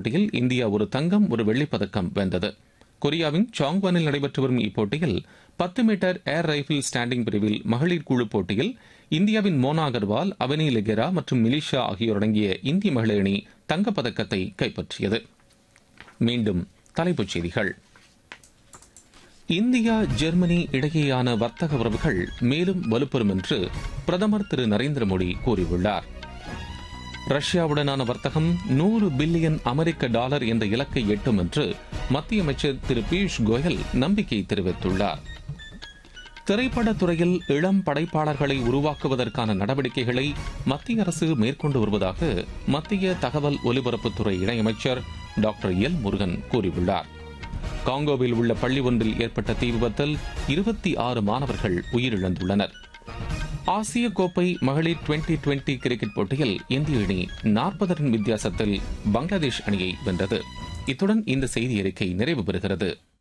போட்டியில் இந்தியா ஒரு தங்கம், ஒரு வெள்ளிப் பதக்கம் வென்றது. கொரியாவின் சாங்வானில் நடைபெற்று வரும் இப்போட்டியில் 10 மீட்டர் ஏர் ரைபிள் ஸ்டாண்டிங் பிரிவில் மகளிர் குழு போட்டியில் இந்தியாவின் மோனா அகர்வால், அவனி லெகெரா மற்றும் மிலிஷா ஆகியோர் அடங்கிய இந்திய மகளிர் அணி தங்கப்பதக்கத்தை கைப்பற்றியது. மீண்டும் தலைப்புச் செய்திகள். இந்தியா ஜெர்மனி இடையேயான வர்த்தக உறவுகள் மேலும் வலுப்பெறும் என்று பிரதமர் திரு நரேந்திர மோடி கூறியுள்ளார். ரஷ்யாவுடனான வர்த்தகம் 100 பில்லியன் அமெரிக்க டாலர் என்ற இலக்கை எட்டும் என்று மத்திய அமைச்சர் திரு பியூஷ் கோயல் நம்பிக்கை தெரிவித்துள்ளார். திரைப்படத் துறையில் இளம் படைப்பாளர்களை உருவாக்குவதற்கான நடவடிக்கைகளை மத்திய அரசு மேற்கொண்டு வருவதாக மத்திய தகவல் ஒலிபரப்புத்துறை இணையமைச்சர் டாக்டர் எல் முருகன் கூறியுள்ளார். காங்கோவில் உள்ள பள்ளி ஒன்றில் ஏற்பட்ட தீ விபத்தில் 26 மாணவர்கள் உயிரிழந்துள்ளனர். ஆசிய கோப்பை மகளிர் 2020 கிரிக்கெட் போட்டியில் இந்திய அணி 40 ரன் வித்தியாசத்தில் பங்களாதேஷ் அணியை வென்றது. இத்துடன் இந்த செய்தி அறிக்கை நிறைவு பெறுகிறது.